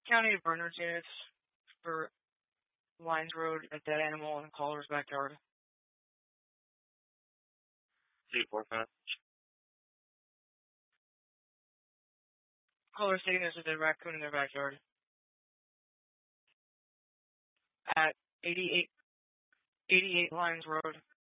County burners units for Lines Road, a dead animal in caller's backyard. C4 5. Caller stating there's a dead raccoon in their backyard. At 88 Lines Road.